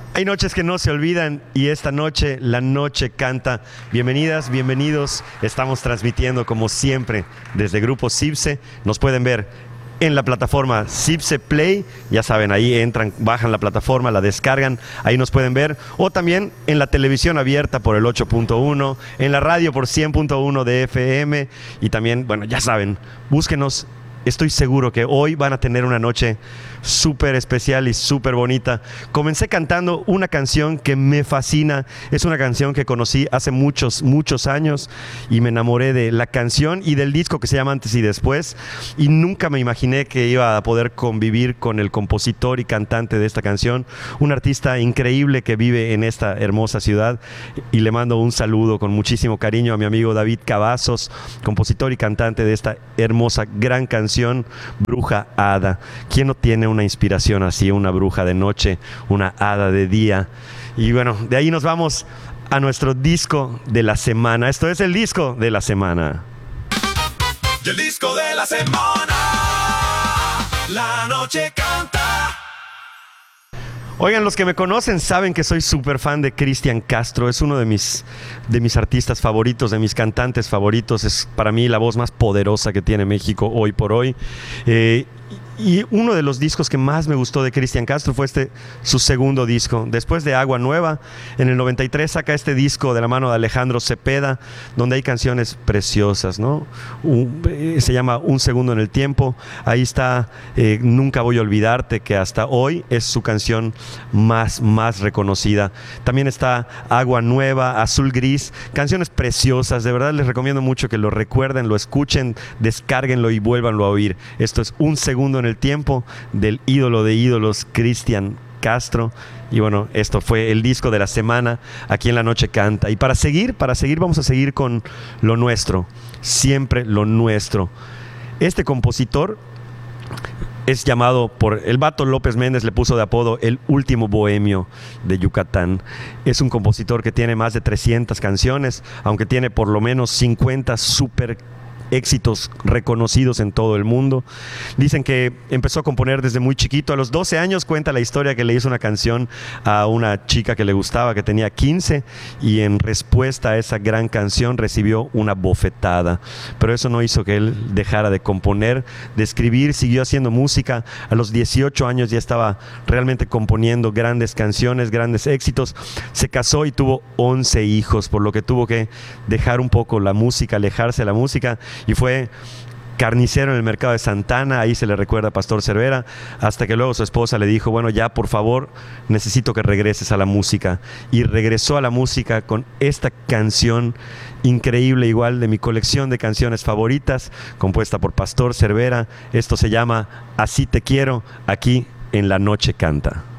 Hay noches que no se olvidan y esta noche la noche canta. Bienvenidas, bienvenidos. Estamos transmitiendo como siempre desde Grupo Cipse. Nos pueden ver en la plataforma Cipse Play. Ya saben, ahí entran, bajan la plataforma, la descargan. Ahí nos pueden ver. O también en la televisión abierta por el 8.1, en la radio por 100.1 de FM. Y también, bueno, ya saben, búsquenos. Estoy seguro que hoy van a tener una noche súper especial y súper bonita. Comencé cantando una canción que me fascina. Es una canción que conocí hace muchos años y me enamoré de la canción y del disco que se llama Antes y Después. Y nunca me imaginé que iba a poder convivir con el compositor y cantante de esta canción, un artista increíble que vive en esta hermosa ciudad. Y le mando un saludo con muchísimo cariño a mi amigo David Cavazos, compositor y cantante de esta hermosa, gran canción, Bruja Hada. ¿Quién no tiene una inspiración así, una bruja de noche, una hada de día? Y bueno, de ahí nos vamos a nuestro disco de la semana. Esto es el disco de la semana. Y el disco de la semana, la noche canta. Oigan, los que me conocen saben que soy súper fan de Cristian Castro. Es uno de mis artistas favoritos, de mis cantantes favoritos. Es para mí la voz más poderosa que tiene México hoy por hoy. Y uno de los discos que más me gustó de Cristian Castro fue su segundo disco. Después de Agua Nueva, en el 93 saca este disco de la mano de Alejandro Cepeda, donde hay canciones preciosas, ¿no? Se llama Un Segundo en el Tiempo. Ahí está Nunca Voy a Olvidarte, que hasta hoy es su canción más reconocida. También está Agua Nueva, Azul Gris, canciones preciosas. De verdad les recomiendo mucho que lo recuerden, lo escuchen, descárguenlo y vuélvanlo a oír. Esto es Un Segundo en el Tiempo, del ídolo de ídolos, Cristian Castro. Y bueno, esto fue el disco de la semana aquí en La Noche Canta. Y para seguir vamos a seguir con lo nuestro, siempre lo nuestro. Este compositor es llamado por el Vato López Méndez, le puso de apodo el último bohemio de Yucatán. Es un compositor que tiene más de 300 canciones, aunque tiene por lo menos 50 súper éxitos reconocidos en todo el mundo. Dicen que empezó a componer desde muy chiquito. A los 12 años cuenta la historia que le hizo una canción a una chica que le gustaba, que tenía 15, y en respuesta a esa gran canción recibió una bofetada. Pero eso no hizo que él dejara de componer, de escribir, siguió haciendo música. A los 18 años ya estaba realmente componiendo grandes canciones, grandes éxitos. Se casó y tuvo 11 hijos, por lo que tuvo que dejar un poco la música, alejarse de la música, y fue carnicero en el mercado de Santana. Ahí se le recuerda a Pastor Cervera, hasta que luego su esposa le dijo: bueno, ya por favor, necesito que regreses a la música. Y regresó a la música con esta canción increíble, igual de mi colección de canciones favoritas, compuesta por Pastor Cervera. Esto se llama Así Te Quiero, aquí en La Noche Canta.